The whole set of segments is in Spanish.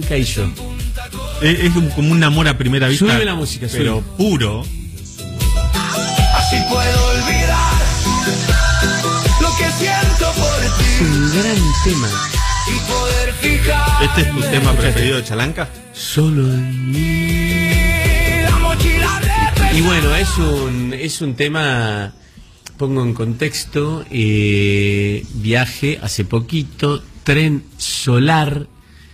y yo. Es como un amor a primera vista. Sube la música, pero puro. Así puedo olvidar lo que siento por ti. Es un gran tema. Y poder fijar. ¿Este es tu tema preferido de Chalanca? Solo en mí. La mochila de Y bueno, es un tema, pongo en contexto, viaje hace poquito, tren solar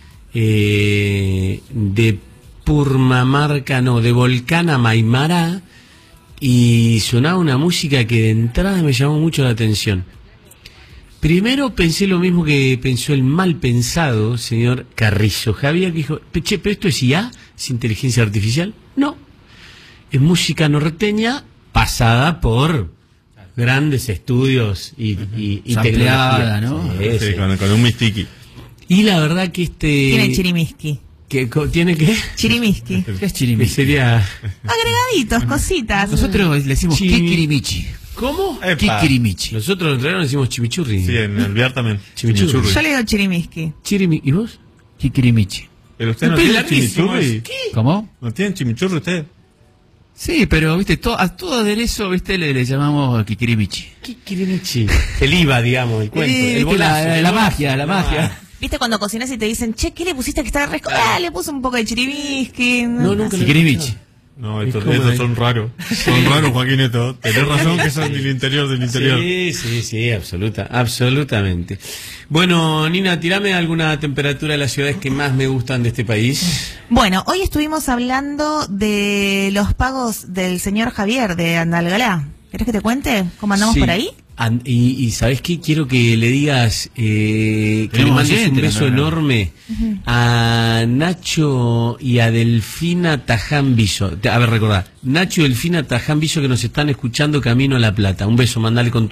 de Purmamarca, no, de Volcán a Maimará, y sonaba una música que de entrada me llamó mucho la atención. Primero pensé lo mismo que pensó el mal pensado señor Carrizo Javier, que dijo, che, ¿pero esto es IA? ¿Es inteligencia artificial? No, es música norteña pasada por grandes estudios y tecnología, ¿no? Sí, Sí, sí. con un mistiki. Y la verdad que Tiene chirimiski. ¿Tiene qué? Chirimiski. ¿Qué es Que chirimichi? sería... Agregaditos, cositas. Nosotros le decimos Chiri- kikirimichi. ¿Cómo? Epa. Kikirimichi. Nosotros en realidad decimos chimichurri. Sí, en el Viar también. Chimichurri. Yo le digo chirimiski. ¿Y vos? Kikirimichi. Pero usted no Pero tiene larguísimo chimichurri. es. ¿Qué? ¿Cómo? ¿No tienen chimichurri usted? Sí, pero viste, a todo aderezo, viste, le llamamos kikirimichi. ¿Qué Kirimichi? El IVA, digamos, el cuento. Viste, el bolazo, la magia, la magia. ¿Viste cuando cocinas y te dicen, che, ¿qué le pusiste que está resco? Le puse un poco de chirimiski. No, nunca lo he Kikirimichi. No, Es estos como de- son raros. Son raros, Joaquín, estos. Tenés razón que son del interior del interior. Sí, absolutamente. Bueno, Nina, tirame alguna temperatura de las ciudades que más me gustan de este país. Bueno, hoy estuvimos hablando de los pagos del señor Javier de Andalgalá. ¿Querés que te cuente cómo andamos Sí. por ahí? Y ¿sabés qué? Quiero que le digas, que le Tenemos mandes un oyentes, beso no. enorme a Nacho y a Delfina Taján Viso. A ver, recordá, Nacho y Delfina Taján Viso, que nos están escuchando camino a La Plata. Un beso, mandale con